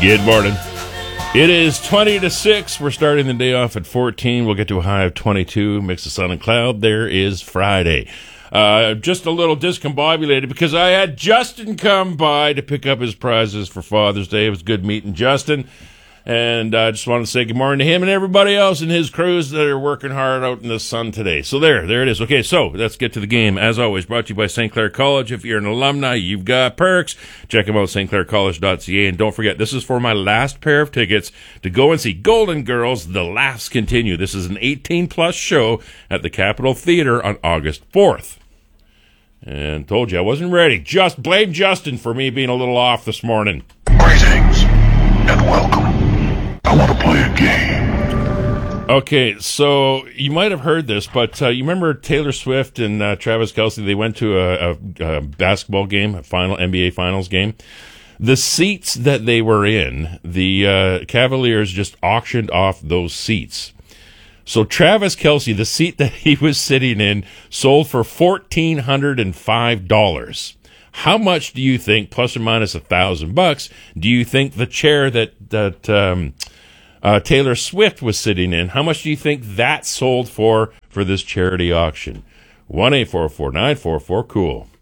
Good morning. It is 20 to 6. We're starting the day off at 14. We'll get to a high of 22. Mix of sun and cloud. There is Friday. Just a little discombobulated because I had Justin come by to pick up his prizes for Father's Day. It was good meeting Justin. And I just wanted to say good morning to him and everybody else in his crews that are working hard out in the sun today. So there it is. Okay, so let's get to the game. As always, brought to you by St. Clair College. If you're an alumni, you've got perks. Check them out, stclaircollege.ca. And don't forget, this is for my last pair of tickets to go and see Golden Girls, The Laughs Continue. This is an 18-plus show at the Capitol Theater on August 4th. And told you I wasn't ready. Just blame Justin for me being a little off this morning. Greetings and welcome. I want to play a game. Okay, so you might have heard this, but you remember Taylor Swift and Travis Kelce? They went to a basketball game, a NBA Finals game. The seats that they were in, the Cavaliers just auctioned off those seats. So Travis Kelce, the seat that he was sitting in, sold for $1,405. How much do you think, plus or minus $1,000, do you think the chair that Taylor Swift was sitting in, how much do you think that sold for this charity auction? 1-844-944-COOL.